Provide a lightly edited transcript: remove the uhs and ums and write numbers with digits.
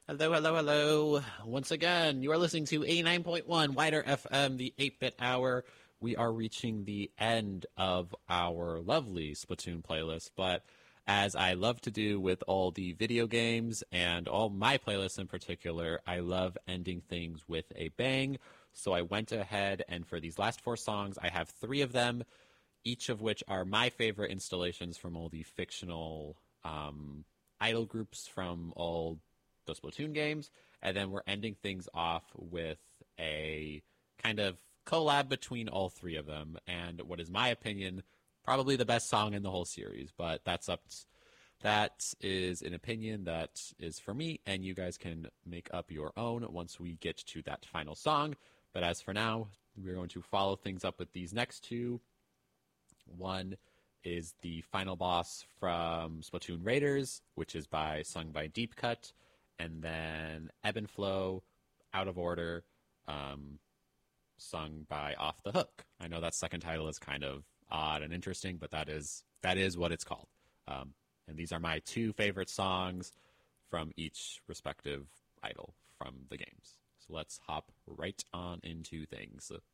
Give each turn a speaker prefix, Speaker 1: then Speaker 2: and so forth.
Speaker 1: Hello, hello, hello. Once again, you are listening to 89.1 Wider FM, the 8-bit hour. We are reaching the end of our lovely Splatoon playlist, but as I love to do with all the video games and all my playlists in particular, I love ending things with a bang. So I went ahead and for these last four songs, I have three of them, each of which are my favorite installations from all the fictional idol groups from all the Splatoon games, and then we're ending things off with a kind of collab between all three of them, and what is my opinion, probably the best song in the whole series, but that is an opinion that is for me, and you guys can make up your own once we get to that final song. But as for now, we're going to follow things up with these next two. One is the final boss from Splatoon Raiders, which is sung by Deep Cut, and then Ebb and Flow, Out of Order, sung by Off the Hook. I know that second title is kind of odd and interesting, but that is what it's called. And these are my two favorite songs from each respective idol from the games. So let's hop right on into things.